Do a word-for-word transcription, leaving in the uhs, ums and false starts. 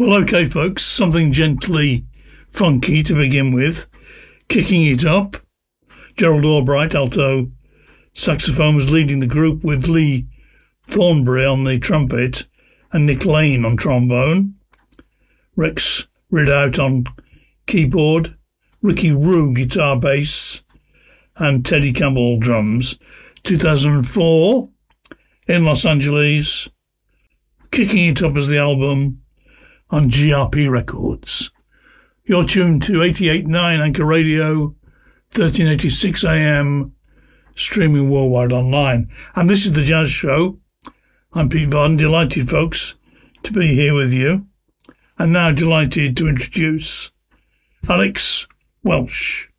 Well, okay, folks, something gently funky to begin with. Kicking it up, Gerald Albright, alto saxophone, was leading the group with Lee Thornberry on the trumpet and Nick Lane on trombone. Rex Ridout on keyboard, Ricky Rue guitar, bass, and Teddy Campbell drums. two thousand four in Los Angeles, Kicking It Up as the album on G R P Records. You're tuned to eighty-eight point nine Anchor Radio, thirteen eighty-six A M, streaming worldwide online. And this is The Jazz Show. I'm Pete Varden, delighted, folks, to be here with you. And now delighted to introduce Alex Welsh.